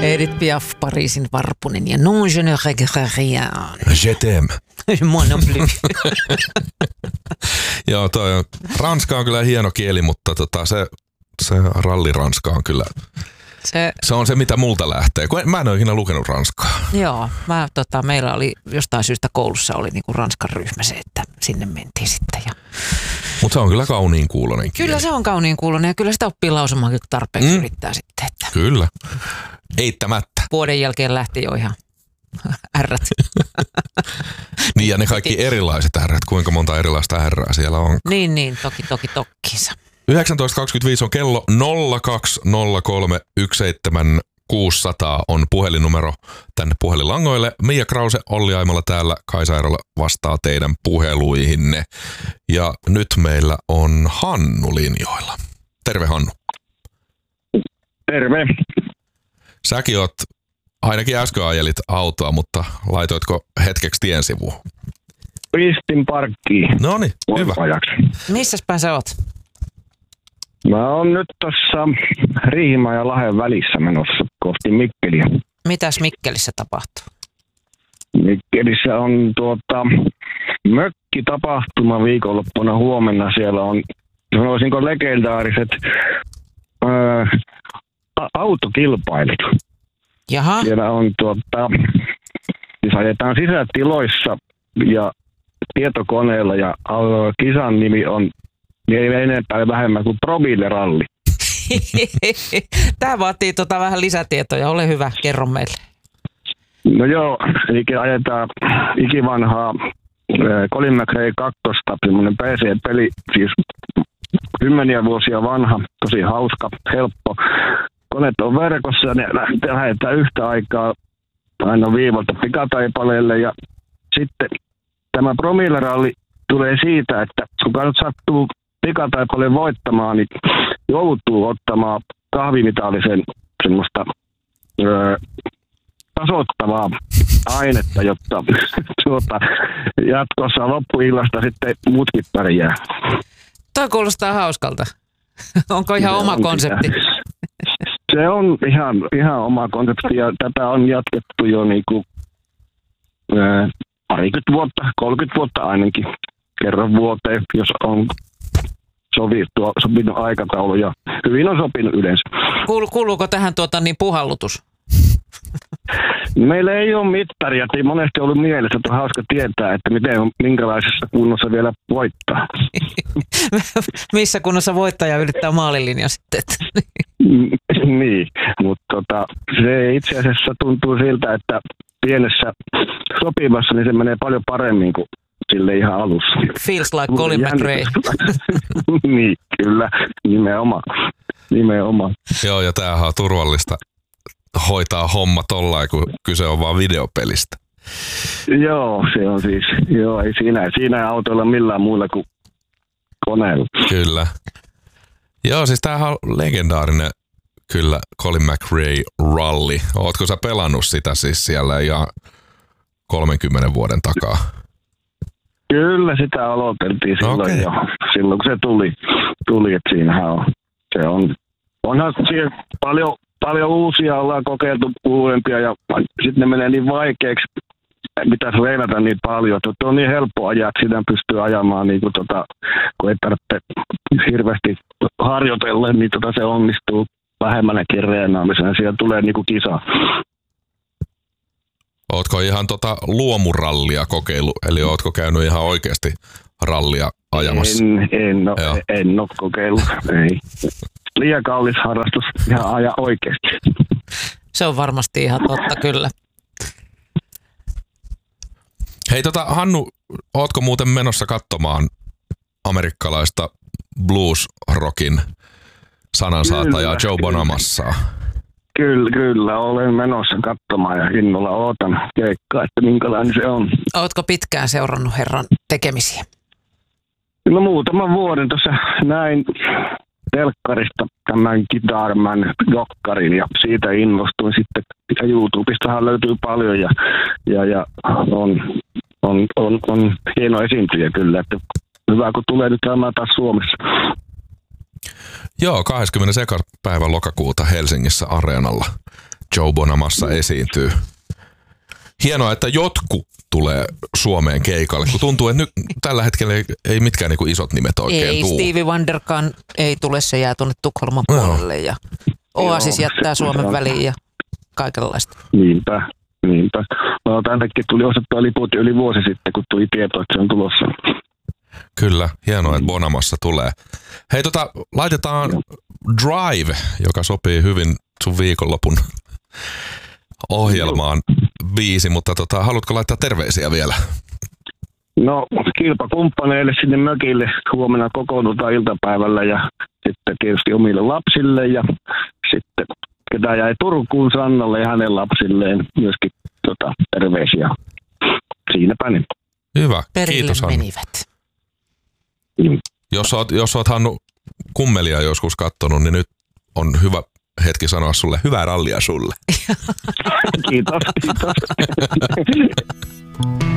Edith Piaf, Pariisin varpunen ja non je ne regrette rien. Je t'aime. Moi non plus. Joo, ranska on kyllä hieno kieli, mutta se ralliranska on kyllä, se on se mitä multa lähtee. Mä en ole ikinä lukenut ranskaa. Joo, meillä oli jostain syystä koulussa oli niinku ranskan ryhmä se, että sinne mentiin sitten. Mutta se on kyllä kauniin kuulonen kieli. Kyllä se on kauniin kuulonen ja kyllä sitä oppii lausumaan, kun tarpeeksi yrittää sitten. Että kyllä, eittämättä. Vuoden jälkeen lähti jo ihan ärrät. Niin ja ne kaikki erilaiset ärrät, kuinka monta erilaista ärrää siellä on. Niin, tokiinsa. 19.25 on kello 0203 on puhelinnumero tänne puhelinlangoille. Mia Krause, Olli Aimola täällä, Kaisa Erola vastaa teidän puheluihinne. Ja nyt meillä on Hannu linjoilla. Terve Hannu. Terve. Säkin oot, ainakin äsken ajelit autoa, mutta laitoitko hetkeksi tien sivuun? Pistin parkkiin. Noniin, hyvä. Missäs päin sä oot? Mä oon nyt tuossa Riihimäen ja Lahden välissä menossa kohti Mikkeliä. Mitäs Mikkelissä tapahtuu? Mikkelissä on mökkitapahtuma viikonloppuna huomenna. Siellä on, sanoisinko legendaariset autokilpailut. Jaha. Siellä on siis ajetaan sisätiloissa ja tietokoneella ja kisan nimi on ei enempää vähemmän kuin promilleralli. Tää vaatii vähän lisätietoja. Ole hyvä, kerro meille. No joo, eli ajetaan ikivanhaa Colin McRae 2, semmoinen PC-peli, siis 10 vuosia vanha, tosi hauska, helppo. Koneet on verkossa ja ne lähdetään yhtä aikaa aina viivalta pikataipaleelle ja sitten tämä promilleralli tulee siitä, että kun nyt sattuu pikataipaleen voittamaan, niin joutuu ottamaan kahvimitallisen semmoista tasoittavaa ainetta, jotta jatkossa loppuillasta sitten muutkin pärjää. Toi kuulostaa hauskalta. Onko ihan oma konsepti? Se on ihan oma konsepti ja tätä on jatkettu jo niinku parikymmentä vuotta, 30 vuotta ainakin kerran vuoteen, jos on sopinut aikataulu ja hyvin on sopinut yleensä. Kuuluuko tähän puhallutus? Meillä ei ole mittaria, ei monesti ollut mielessä, että on hauska tietää, että minkälaisessa kunnossa vielä voittaa. Missä kunnossa voittaja ylittää maalilinja sitten? Niin, mutta se itse asiassa tuntuu siltä, että pienessä sopivassa niin se menee paljon paremmin kuin sille ihan alussa. Feels like Colin McRae. Niin, kyllä, nimenomaan. Joo, ja tämähän on turvallista hoitaa homma tollain, kun kyse on vaan videopelistä. Joo, se on siis, ei siinä autoilla millään muilla kuin koneella. Kyllä. Joo, siis tämähän on legendaarinen kyllä Colin McRae Rally. Ootko sä pelannut sitä siis siellä ihan 30 vuoden takaa? Kyllä, sitä aloiteltiin silloin jo. Silloin kun se tuli että siinähän onhan siellä paljon uusia ollaan kokeiltu uudempia ja sitten ne menee niin vaikeaksi, pitäisi reenata niin paljon, että on niin helppo ajaa, että sitä pystyy ajamaan, niin kuin kun ei tarvitse hirveästi harjoitella, niin se onnistuu vähemmänkin reenaamiseen. Siellä tulee niin kuin kisa. Ootko ihan luomurallia kokeillut, eli ootko käynyt ihan oikeasti rallia ajamassa? En ole kokeillut, ei. Liian kallis harrastus ihan aja oikeasti. Se on varmasti ihan totta, kyllä. Hei Hannu, ootko muuten menossa katsomaan amerikkalaista blues-rockin sanansaatajaa Joe Bonamassaa? Kyllä, olen menossa katsomaan ja innolla ootan keikkaa, että minkälainen se on. Ootko pitkään seurannut herran tekemisiä? No muutaman vuoden tuossa näin telkkarista tämän Guitarman dokkarin ja siitä innostuin sitten. Ja YouTubestahan löytyy paljon ja on hieno esiintyjä kyllä, että hyvä kun tulee nyt käymään taas Suomessa. Joo, 21. päivä lokakuuta Helsingissä Areenalla Joe Bonamassa esiintyy. Hienoa, että jotkut tulee Suomeen keikalle, kun tuntuu, että nyt tällä hetkellä ei mitkään niinku isot nimet oikein tuu. Stevie Wonderkaan ei tule, se jää tuonne Tukholman puolelle ja Oasis jättää Suomen väliin ja kaikenlaista. Niinpä. No, tännekin tuli ostettua liput yli vuosi sitten, kun tuli tieto, että se on tulossa. Kyllä, hienoa, että Bonamassa tulee. Hei, laitetaan Drive, joka sopii hyvin sun viikonlopun ohjelmaan biisi, mutta haluatko laittaa terveisiä vielä? No, kilpakumppaneille sinne mökille huomenna kokoonnutaan iltapäivällä ja sitten tietysti omille lapsille ja sitten ketä jäi Turkuun Sannalle ja hänen lapsilleen myöskin terveisiä. Siinäpä niin. Hyvä, perille kiitos Hannu. menivät. Jos oot Hannu Kummelia joskus kattonut, niin nyt on hyvä hetki sanoa sulle hyvää rallia sulle. Kiitos.